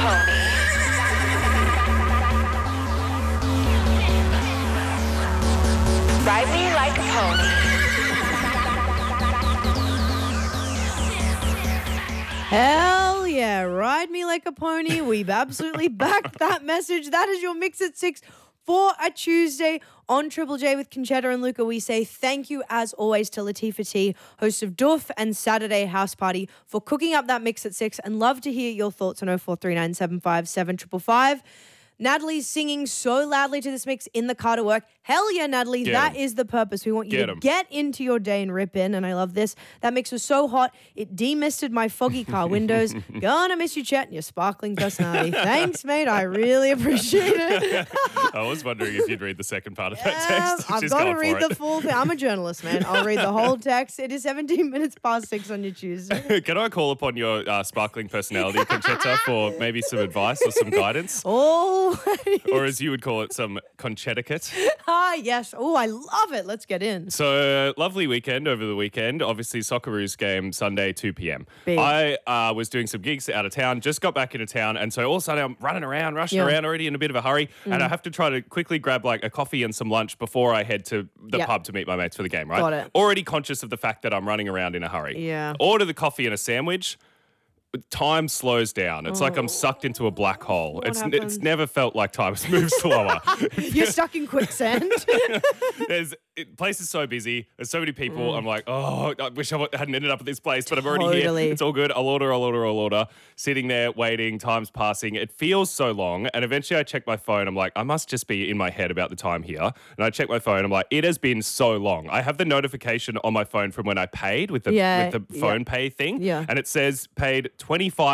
pony. Ride me like a pony. Hell yeah, ride me like a pony. We've absolutely backed that message. That is your Mix at 6 for a Tuesday on Triple J with Conchetta and Luca. We say thank you, as always, to Latifah T, host of Doof and Saturday House Party, for cooking up that Mix at 6, and love to hear your thoughts on 0439 757 555. Natalie's singing so loudly to this mix in the car to work. Hell yeah, Natalie. That is the purpose. We want you to get into your day and rip in, and I love this. That mix was so hot, it demisted my foggy car windows. Gonna miss you, Chet, and your sparkling personality. Thanks, mate. I really appreciate it. I was wondering if you'd read the second part of that text. I've got to read the full thing. I'm a journalist, man. I'll read the whole text. It is 17 minutes past 6 on your Tuesday. Can I call upon your sparkling personality, Conchetta, for maybe some advice or some guidance? Oh, or as you would call it, some conchetiquette. Yes. Oh, I love it. Let's get in. So, lovely weekend over the weekend. Obviously, Socceroos game Sunday, 2 p.m. Big. I was doing some gigs out of town, just got back into town, and so all of a sudden I'm running around, rushing around already in a bit of a hurry, and I have to try to quickly grab like a coffee and some lunch before I head to the pub to meet my mates for the game, right? Got it. Already conscious of the fact that I'm running around in a hurry. Yeah. Order the coffee and a sandwich. Time slows down. It's like I'm sucked into a black hole. It's never felt like time has moved slower. You're stuck in quicksand. Place is so busy. There's so many people. I'm like, oh, I wish I hadn't ended up at this place, but I'm already here. It's all good. I'll order. Sitting there, waiting, time's passing. It feels so long. And eventually I check my phone. I'm like, I must just be in my head about the time here. And I check my phone. I'm like, it has been so long. I have the notification on my phone from when I paid with the phone pay thing. Yeah. And it says paid 25